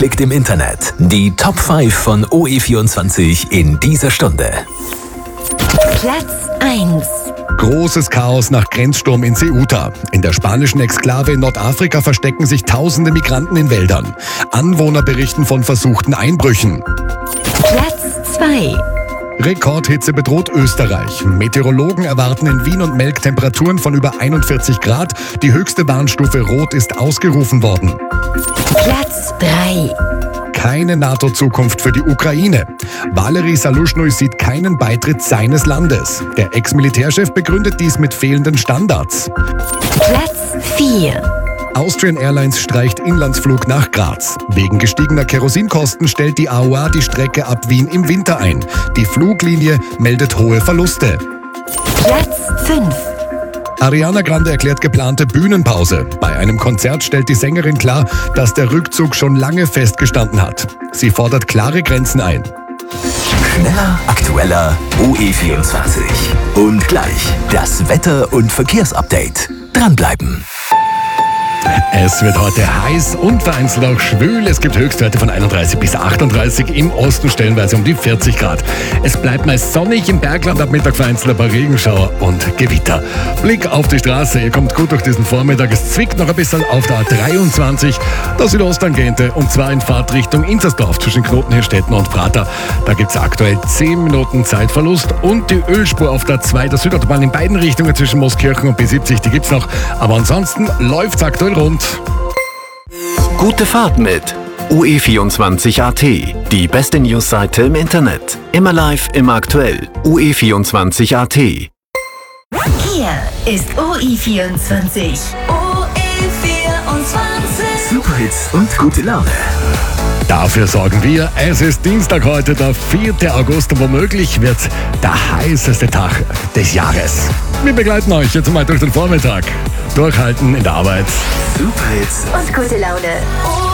Liegt im Internet. Die Top 5 von OE24 in dieser Stunde. Platz 1. Großes Chaos nach Grenzsturm in Ceuta. In der spanischen Exklave in Nordafrika verstecken sich tausende Migranten in Wäldern. Anwohner berichten von versuchten Einbrüchen. Platz 2. Rekordhitze bedroht Österreich. Meteorologen erwarten in Wien und Melk Temperaturen von über 41 Grad. Die höchste Warnstufe Rot ist ausgerufen worden. Platz 3. Keine NATO-Zukunft für die Ukraine. Valery Saluschny sieht keinen Beitritt seines Landes. Der Ex-Militärchef begründet dies mit fehlenden Standards. Platz 4. Austrian Airlines streicht Inlandsflug nach Graz. Wegen gestiegener Kerosinkosten stellt die AOA die Strecke ab Wien im Winter ein. Die Fluglinie meldet hohe Verluste. Platz 5. Ariana Grande erklärt geplante Bühnenpause. Bei einem Konzert stellt die Sängerin klar, dass der Rückzug schon lange festgestanden hat. Sie fordert klare Grenzen ein. Schneller, aktueller, OE24. Und gleich das Wetter- und Verkehrsupdate. Dranbleiben. Es wird heute heiß und vereinzelt auch schwül. Es gibt Höchstwerte von 31 bis 38, im Osten stellenweise um die 40 Grad. Es bleibt meist sonnig, im Bergland ab Mittag vereinzelt ein paar Regenschauer und Gewitter. Blick auf die Straße, ihr kommt gut durch diesen Vormittag. Es zwickt noch ein bisschen auf der A23, der Südosttangente, und zwar in Fahrtrichtung Inzersdorf zwischen Knotenhirstetten und Prater. Da gibt es aktuell 10 Minuten Zeitverlust, und die Ölspur auf der 2 der Südautobahn in beiden Richtungen zwischen Mooskirchen und B70, die gibt's noch. Aber ansonsten läuft's aktuell rund. Gute Fahrt mit OE24.at, die beste Newsseite im Internet. Immer live, immer aktuell. OE24.at. Hier ist OE24. Superhits und gute Laune. Dafür sorgen wir. Es ist Dienstag heute, der 4. August, und womöglich wird der heißeste Tag des Jahres. Wir begleiten euch jetzt mal durch den Vormittag. Durchhalten in der Arbeit. Superhits Und gute Laune.